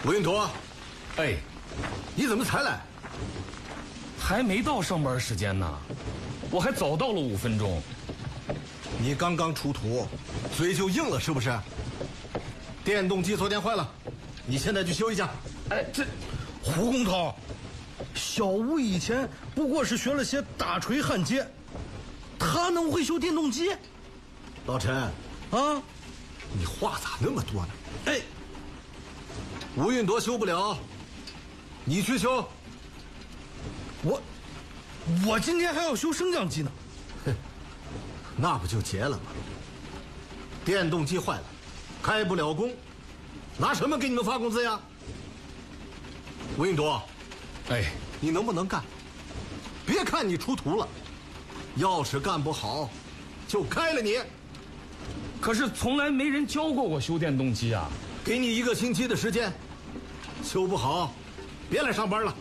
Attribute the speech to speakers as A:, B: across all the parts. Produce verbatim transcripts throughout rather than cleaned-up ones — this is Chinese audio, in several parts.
A: 吴云朵，
B: 哎，
A: 你怎么才来？
B: 还没到上班时间呢，我还早到了五分钟。
A: 你刚刚出土，嘴就硬了是不是？电动机昨天坏了，你现在去修一下。
B: 哎，这
C: 胡工头，小吴以前不过是学了些打锤焊接，他能会修电动机？
A: 老陈
C: 啊，
A: 你话咋那么多呢？
C: 哎，
A: 吴运铎修不了，你去修。
C: 我我今天还要修升降机呢。
A: 哼，那不就结了吗？电动机坏了，开不了工，拿什么给你们发工资呀？吴运铎，
B: 哎，
A: 你能不能干？别看你出图了，要是干不好，就开了你。
B: 可是从来没人教过我修电动机啊！
A: 给你一个星期的时间，修不好，别来上班了。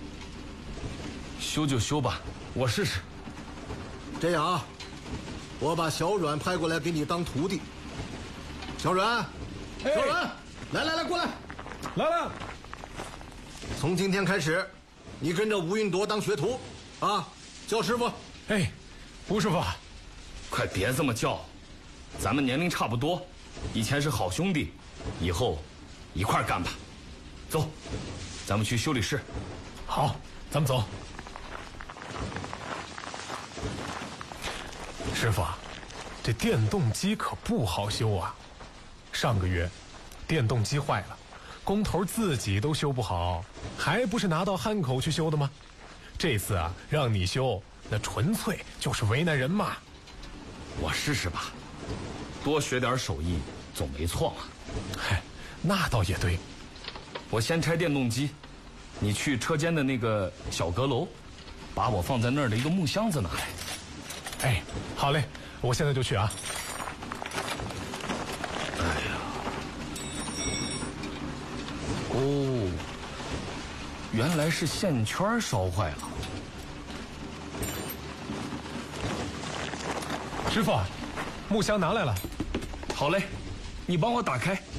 B: 修就修吧，我试试。
A: 这样啊，我把小阮派过来给你当徒弟。小阮，
C: 哎、
A: 小阮，来来来，过来，
C: 来了。
A: 从今天开始，你跟着吴运铎当学徒，啊，叫师傅。
D: 哎，吴师傅，
B: 快别这么叫，咱们年龄差不多，以前是好兄弟，以后一块儿干吧。走，咱们去修理室。
D: 好，咱们走。师傅，这电动机可不好修啊。上个月，电动机坏了，工头自己都修不好，还不是拿到汉口去修的吗？这次啊，让你修，那纯粹就是为难人嘛。
B: 我试试吧，多学点手艺总没错嘛。
D: 嗨，那倒也对。
B: 我先拆电动机，你去车间的那个小阁楼，把我放在那儿的一个木箱子拿来。
D: 哎，好嘞，我现在就去啊。
B: 哎呀，哦，原来是线圈烧坏了。
D: 师傅，木箱拿来了。
B: 好嘞，你帮我打开。